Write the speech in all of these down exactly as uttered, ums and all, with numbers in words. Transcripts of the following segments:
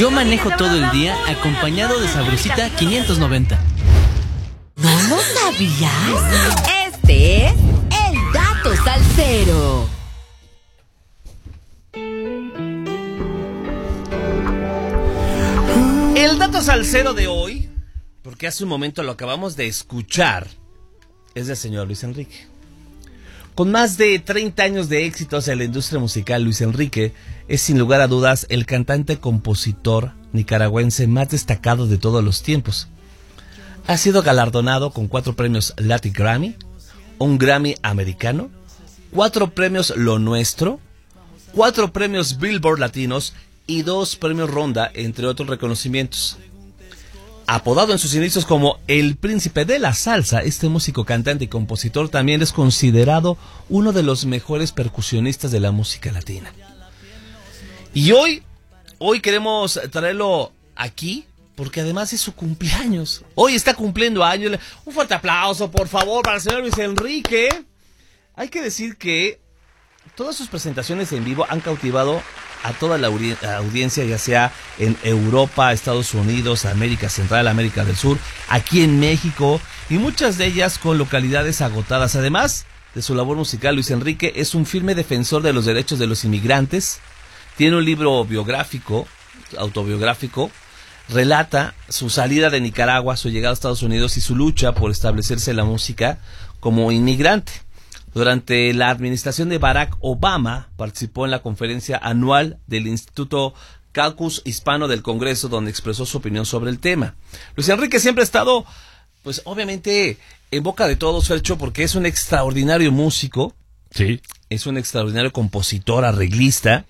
Yo manejo todo el día acompañado de Sabrosita quinientos noventa. ¿No lo sabías? Este es el Dato Salsero. El dato salsero de hoy, porque hace un momento lo acabamos de escuchar, es del señor Luis Enrique. Con más de treinta años de éxitos en la industria musical, Luis Enrique es sin lugar a dudas el cantante-compositor nicaragüense más destacado de todos los tiempos. Ha sido galardonado con cuatro premios Latin Grammy, un Grammy americano, cuatro premios Lo Nuestro, cuatro premios Billboard Latinos y dos premios Ronda, entre otros reconocimientos. Apodado en sus inicios como el príncipe de la salsa, este músico, cantante y compositor también es considerado uno de los mejores percusionistas de la música latina. Y hoy, hoy queremos traerlo aquí porque además es su cumpleaños. Hoy está cumpliendo años. Un fuerte aplauso, por favor, para el señor Luis Enrique. Hay que decir que todas sus presentaciones en vivo han cautivado a toda la audiencia, ya sea en Europa, Estados Unidos, América Central, América del Sur, aquí en México, y muchas de ellas con localidades agotadas. Además de su labor musical, Luis Enrique es un firme defensor de los derechos de los inmigrantes. Tiene un libro biográfico, autobiográfico, relata su salida de Nicaragua, su llegada a Estados Unidos y su lucha por establecerse en la música como inmigrante. Durante la administración de Barack Obama participó en la conferencia anual del Instituto Caucus Hispano del Congreso, donde expresó su opinión sobre el tema. Luis Enrique siempre ha estado, pues obviamente, en boca de todos, Fercho, porque es un extraordinario músico. Sí. Es un extraordinario compositor, arreglista.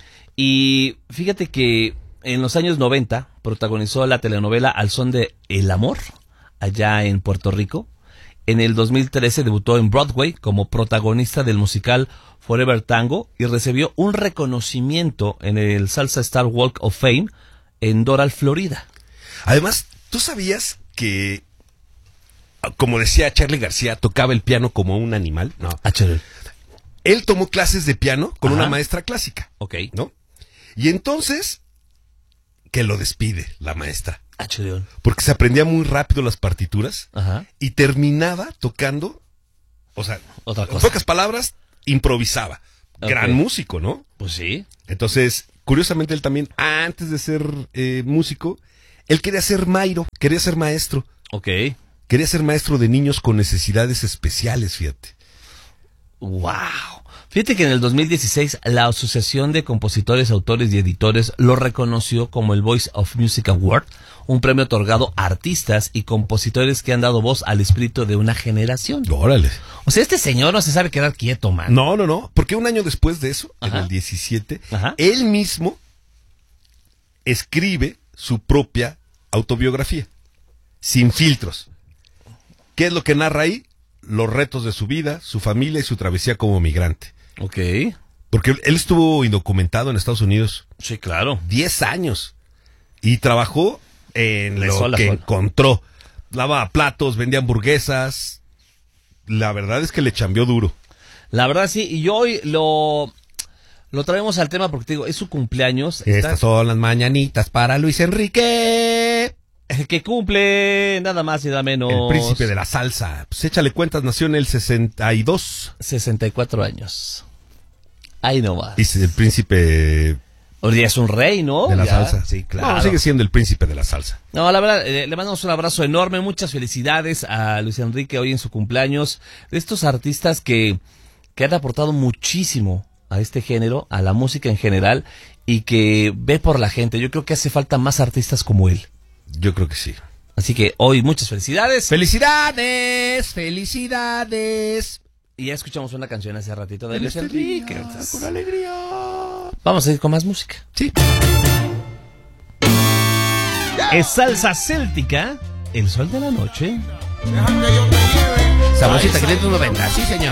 Y fíjate que en los años noventa protagonizó la telenovela Al Son de El Amor, allá en Puerto Rico. En el dos mil trece debutó en Broadway como protagonista del musical Forever Tango y recibió un reconocimiento en el Salsa Star Walk of Fame en Doral, Florida. Además, ¿tú sabías que, como decía Charly García, tocaba el piano como un animal? No. Ah, chévere. Él tomó clases de piano con Ajá. una maestra clásica. Ok. ¿No? Y entonces, que lo despide la maestra. Ah, chévere. Porque se aprendía muy rápido las partituras. Ajá. Y terminaba tocando, o sea, Otra cosa. en pocas palabras, improvisaba. Ok. Gran músico, ¿no? Pues sí. Entonces, curiosamente él también, antes de ser eh, músico, él quería ser mairo, quería ser maestro. Ok. Quería ser maestro de niños con necesidades especiales, fíjate. Wow. Fíjate que en el dos mil dieciséis la Asociación de Compositores, Autores y Editores lo reconoció como el Voice of Music Award, un premio otorgado a artistas y compositores que han dado voz al espíritu de una generación. Órale. O sea, este señor no se sabe quedar quieto, man. No, no, no, porque un año después de eso, Ajá. en el diecisiete, Ajá. él mismo escribe su propia autobiografía, sin filtros. ¿Qué es lo que narra ahí? Los retos de su vida, su familia y su travesía como migrante. Ok. Porque él estuvo indocumentado en Estados Unidos Sí, claro. diez años y trabajó en De lo sol a que sol. encontró. Lavaba platos, vendía hamburguesas. La verdad es que le chambeó duro. La verdad sí, y hoy lo, lo traemos al tema porque te digo, es su cumpleaños. Estas Está- son las mañanitas para Luis Enrique, que cumple nada más y nada menos. el príncipe de la salsa. Pues échale cuentas, nació en el sesenta y dos. sesenta y cuatro años. Ahí nomás. Dice el príncipe Hoy día es un rey, ¿no? de la Ya. salsa. Sí, claro. No, sigue siendo el príncipe de la salsa. No, la verdad, eh, le mandamos un abrazo enorme, muchas felicidades a Luis Enrique hoy en su cumpleaños. De estos artistas que, que han aportado muchísimo a este género, a la música en general, y que ve por la gente. Yo creo que hace falta más artistas como él. Yo creo que sí. Así que hoy muchas felicidades. ¡Felicidades! ¡Felicidades! Y ya escuchamos una canción hace ratito de En Luis este Enrique. día, Entonces, con alegría. vamos a ir con más música. Sí. Es salsa céltica, el sol de la noche. Sabrosita quinientos noventa, sí señor.